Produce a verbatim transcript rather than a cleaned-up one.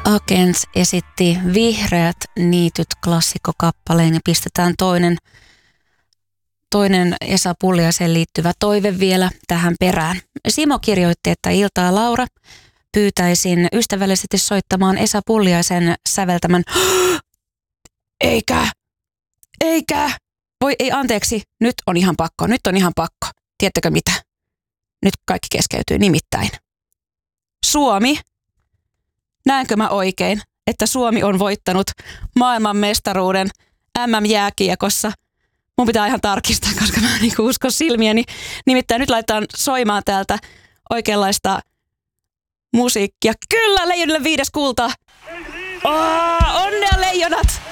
Akens esitti Vihreät niityt -klassikkokappaleen ja pistetään toinen, toinen Esa Pulliaiseen liittyvä toive vielä tähän perään. Simo kirjoitti, että iltaa Laura, pyytäisin ystävällisesti soittamaan Esa Pulliaisen säveltämän Eikä, eikä, voi ei anteeksi, nyt on ihan pakko, nyt on ihan pakko. Tiedättekö mitä? Nyt kaikki keskeytyy nimittäin. Suomi, näenkö mä oikein, että Suomi on voittanut maailmanmestaruuden M M-jääkiekossa? Mun pitää ihan tarkistaa, koska mä en niin usko silmiäni. Nimittäin nyt laitetaan soimaan täältä oikeanlaista musiikkia. Kyllä, Leijonille viides kulta. Oh, onnea Leijonat!